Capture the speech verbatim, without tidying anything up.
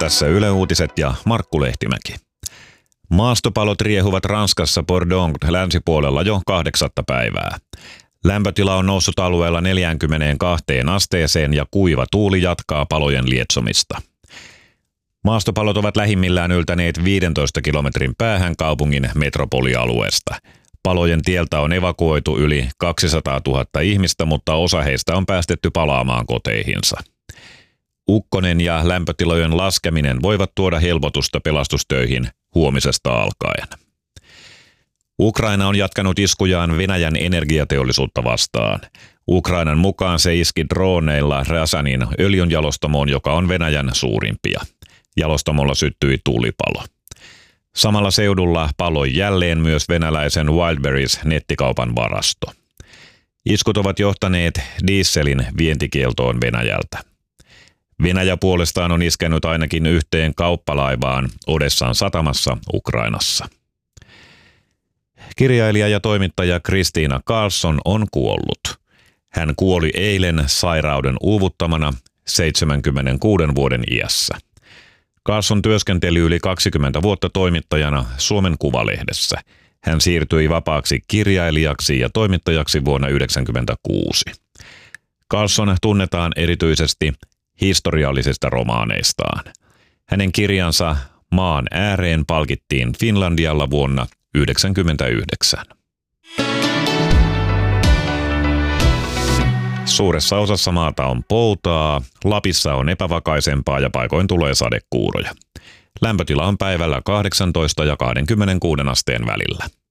Tässä Yle Uutiset ja Markku Lehtimäki. Maastopalot riehuvat Ranskassa Bordeaux länsipuolella jo kahdeksatta päivää. Lämpötila on noussut alueella neljäänkymmeneenkahteen asteeseen ja kuiva tuuli jatkaa palojen lietsomista. Maastopalot ovat lähimmillään yltäneet viidentoista kilometrin päähän kaupungin metropolialueesta. Palojen tieltä on evakuoitu yli kaksisataatuhatta ihmistä, mutta osa heistä on päästetty palaamaan koteihinsa. Ukkonen ja lämpötilojen laskeminen voivat tuoda helpotusta pelastustöihin huomisesta alkaen. Ukraina on jatkanut iskujaan Venäjän energiateollisuutta vastaan. Ukrainan mukaan se iski droneilla Ryazanin öljynjalostamoon, joka on Venäjän suurimpia. Jalostamolla syttyi tulipalo. Samalla seudulla paloi jälleen myös venäläisen Wildberries-nettikaupan varasto. Iskut ovat johtaneet dieselin vientikieltoon Venäjältä. Venäjä puolestaan on iskenyt ainakin yhteen kauppalaivaan Odessan satamassa Ukrainassa. Kirjailija ja toimittaja Christina Carlson on kuollut. Hän kuoli eilen sairauden uuvuttamana seitsemänkymmentäkuuden vuoden iässä. Carlson työskenteli yli kaksikymmentä vuotta toimittajana Suomen Kuvalehdessä. Hän siirtyi vapaaksi kirjailijaksi ja toimittajaksi vuonna yhdeksänkymmentäkuusi. Carlson tunnetaan erityisesti historiallisista romaaneistaan. Hänen kirjansa Maan ääreen palkittiin Finlandialla vuonna yhdeksänkymmentäyhdeksän. Suuressa osassa maata on poutaa, Lapissa on epävakaisempaa ja paikoin tulee sadekuuroja. Lämpötila on päivällä kahdeksantoista ja kaksikymmentäkuusi asteen välillä.